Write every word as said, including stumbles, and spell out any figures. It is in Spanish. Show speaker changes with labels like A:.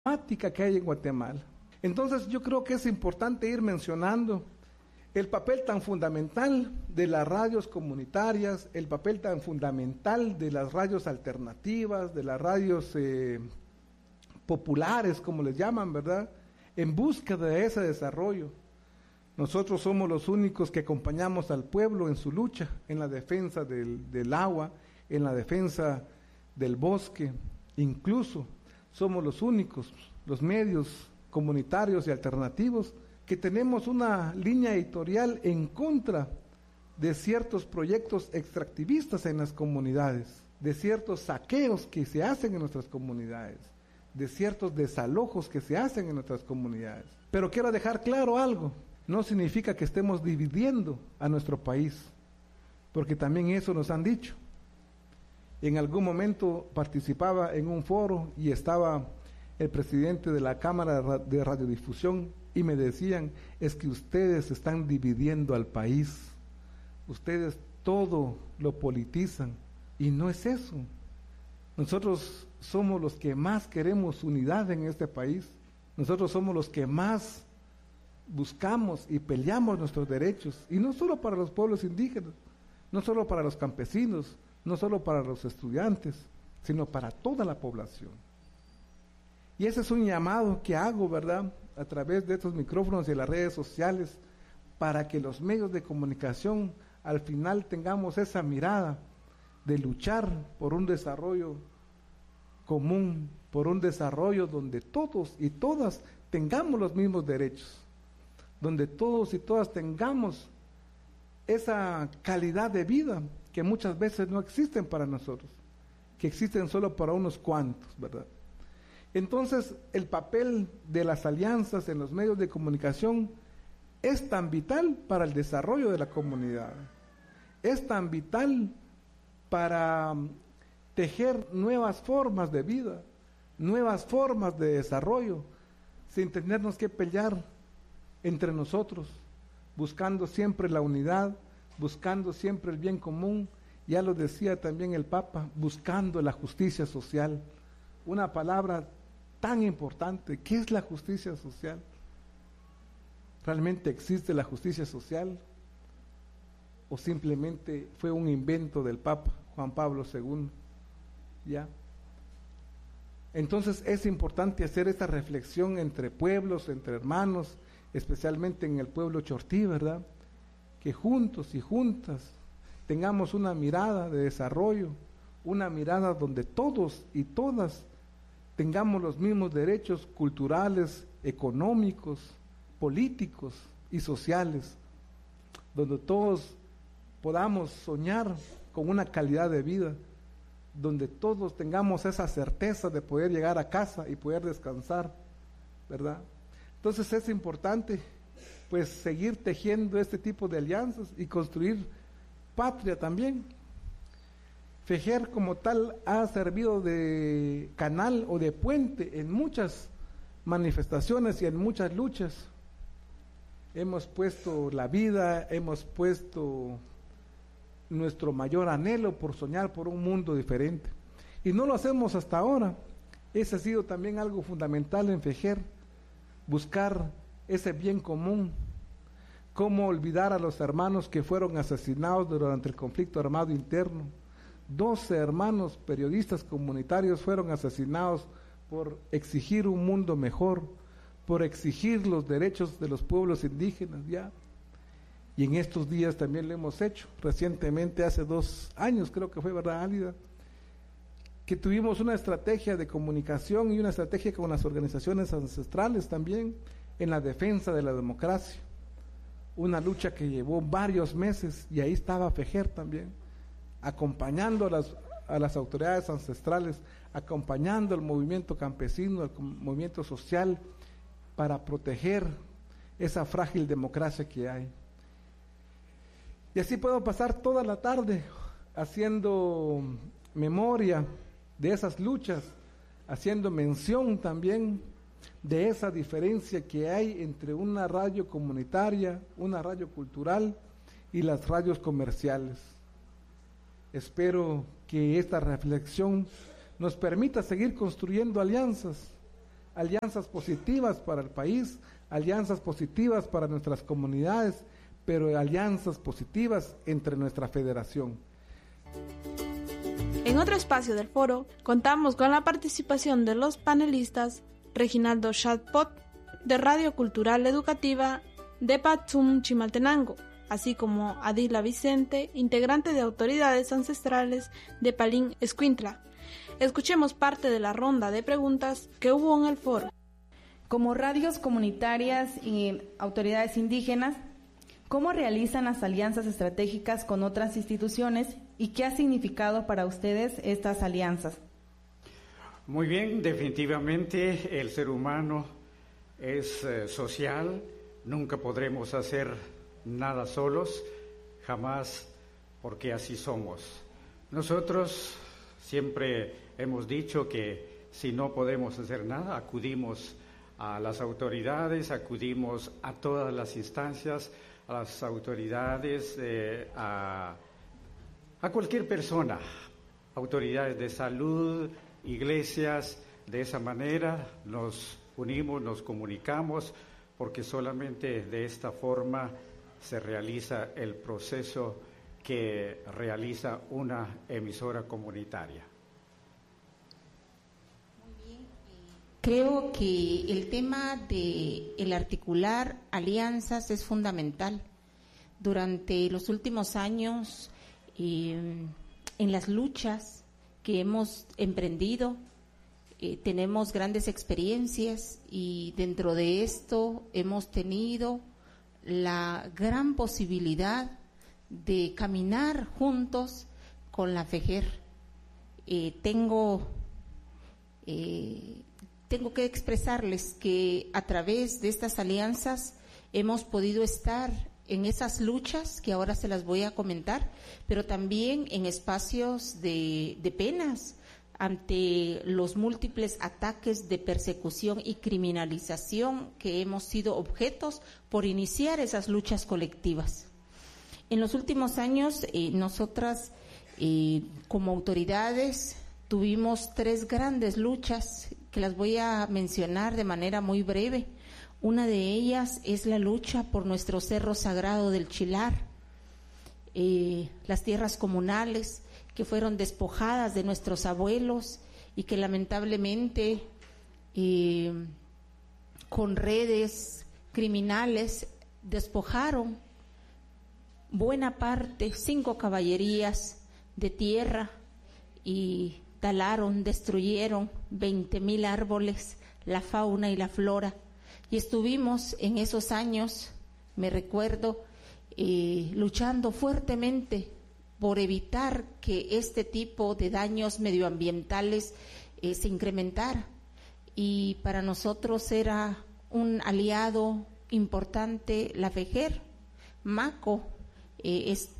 A: problemática que hay en Guatemala. Entonces yo creo que es importante ir mencionando el papel tan fundamental de las radios comunitarias, el papel tan fundamental de las radios alternativas, de las radios eh, populares, como les llaman, ¿verdad?, en búsqueda de ese desarrollo. Nosotros somos los únicos que acompañamos al pueblo en su lucha, en la defensa del, del agua, en la defensa del bosque. Incluso somos los únicos, los medios comunitarios y alternativos, que tenemos una línea editorial en contra de ciertos proyectos extractivistas en las comunidades, de ciertos saqueos que se hacen en nuestras comunidades, de ciertos desalojos que se hacen en nuestras comunidades. Pero quiero dejar claro algo, no significa que estemos dividiendo a nuestro país, porque también eso nos han dicho. En algún momento participaba en un foro y estaba el presidente de la Cámara de Radiodifusión y me decían, es que ustedes están dividiendo al país, ustedes todo lo politizan, y no es eso. Nosotros somos los que más queremos unidad en este país, nosotros somos los que más buscamos y peleamos nuestros derechos, y no solo para los pueblos indígenas, no solo para los campesinos, no solo para los estudiantes, sino para toda la población. Y ese es un llamado que hago, ¿verdad?, a través de estos micrófonos y las redes sociales, para que los medios de comunicación al final tengamos esa mirada de luchar por un desarrollo común, por un desarrollo donde todos y todas tengamos los mismos derechos, donde todos y todas tengamos esa calidad de vida que muchas veces no existen para nosotros, que existen solo para unos cuantos, ¿verdad? Entonces, el papel de las alianzas en los medios de comunicación es tan vital para el desarrollo de la comunidad, es tan vital para tejer nuevas formas de vida, nuevas formas de desarrollo, sin tenernos que pelear entre nosotros, buscando siempre la unidad, buscando siempre el bien común. Ya lo decía también el Papa, buscando la justicia social, una palabra tan importante. ¿Qué es la justicia social? ¿Realmente existe la justicia social? ¿O simplemente fue un invento del Papa Juan Pablo segundo? ¿Ya? Entonces es importante hacer esta reflexión entre pueblos, entre hermanos, especialmente en el pueblo chortí, ¿verdad?, que juntos y juntas tengamos una mirada de desarrollo, una mirada donde todos y todas tengamos los mismos derechos culturales, económicos, políticos y sociales, donde todos podamos soñar con una calidad de vida, donde todos tengamos esa certeza de poder llegar a casa y poder descansar, ¿verdad? Entonces es importante pues seguir tejiendo este tipo de alianzas y construir patria también. FEJER como tal ha servido de canal o de puente en muchas manifestaciones y en muchas luchas. Hemos puesto la vida, hemos puesto nuestro mayor anhelo por soñar por un mundo diferente. Y no lo hacemos hasta ahora. Ese ha sido también algo fundamental en FEJER, buscar ese bien común. ¿Cómo olvidar a los hermanos que fueron asesinados durante el conflicto armado interno? doce hermanos periodistas comunitarios fueron asesinados por exigir un mundo mejor, por exigir los derechos de los pueblos indígenas, ya. Y en estos días también lo hemos hecho, recientemente, hace dos años creo que fue, ¿verdad, Álida?, que tuvimos una estrategia de comunicación y una estrategia con las organizaciones ancestrales también en la defensa de la democracia, una lucha que llevó varios meses, y ahí estaba FEJER también, acompañando a las, a las autoridades ancestrales, acompañando al movimiento campesino, al movimiento social, para proteger esa frágil democracia que hay. Y así puedo pasar toda la tarde haciendo memoria de esas luchas, haciendo mención también de esa diferencia que hay entre una radio comunitaria, una radio cultural y las radios comerciales. Espero que esta reflexión nos permita seguir construyendo alianzas, alianzas positivas para el país, alianzas positivas para nuestras comunidades, pero alianzas positivas entre nuestra federación.
B: En otro espacio del foro, contamos con la participación de los panelistas Reginaldo Chatpot, de Radio Cultural Educativa de Patzum Chimaltenango, así como Adila Vicente, integrante de autoridades ancestrales de Palín Escuintla. Escuchemos parte de la ronda de preguntas que hubo en el foro.
C: Como radios comunitarias y autoridades indígenas, ¿cómo realizan las alianzas estratégicas con otras instituciones y qué ha significado para ustedes estas alianzas?
D: Muy bien, definitivamente el ser humano es eh, social, nunca podremos hacer nada solos, jamás, porque así somos. Nosotros siempre hemos dicho que si no podemos hacer nada, acudimos a las autoridades, acudimos a todas las instancias, a las autoridades, eh, a, a cualquier persona, autoridades de salud, iglesias. De esa manera nos unimos, nos comunicamos, porque solamente de esta forma se realiza el proceso que realiza una emisora comunitaria.
E: Muy bien. Creo que el tema de el articular alianzas es fundamental. Durante los últimos años, eh, en las luchas que hemos emprendido, eh, tenemos grandes experiencias y dentro de esto hemos tenido la gran posibilidad de caminar juntos con la FEGER. Eh, tengo, eh, tengo que expresarles que a través de estas alianzas hemos podido estar en esas luchas que ahora se las voy a comentar, pero también en espacios de, de penas ante los múltiples ataques de persecución y criminalización que hemos sido objetos por iniciar esas luchas colectivas. En los últimos años, eh, nosotras eh, como autoridades tuvimos tres grandes luchas que las voy a mencionar de manera muy breve. Una de ellas es la lucha por nuestro cerro sagrado del Chilar, eh, las tierras comunales que fueron despojadas de nuestros abuelos y que lamentablemente eh, con redes criminales despojaron buena parte, cinco caballerías de tierra y talaron, destruyeron veinte mil árboles, la fauna y la flora. Y estuvimos en esos años, me recuerdo, eh, luchando fuertemente por evitar que este tipo de daños medioambientales eh, se incrementara. Y para nosotros era un aliado importante la FEGER. MACO eh, es